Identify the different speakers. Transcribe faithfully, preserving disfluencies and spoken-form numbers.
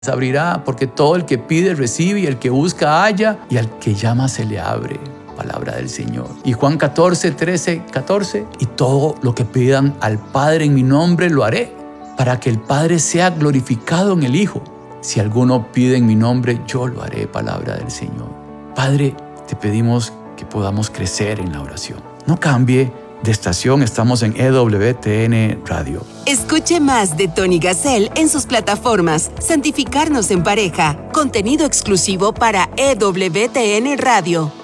Speaker 1: se abrirá, porque todo el que pide recibe, y el que busca halla, y al que llama se le abre. Palabra del Señor. Y Juan catorce, trece, catorce, y todo lo que pidan al Padre en mi nombre lo haré, para que el Padre sea glorificado en el Hijo. Si alguno pide en mi nombre, yo lo haré. Palabra del Señor. Padre, te pedimos que podamos crecer en la oración. No cambie de estación, estamos en E W T N Radio.
Speaker 2: Escuche más de Tony Gassel en sus plataformas Santificarnos en Pareja, contenido exclusivo para E W T N Radio.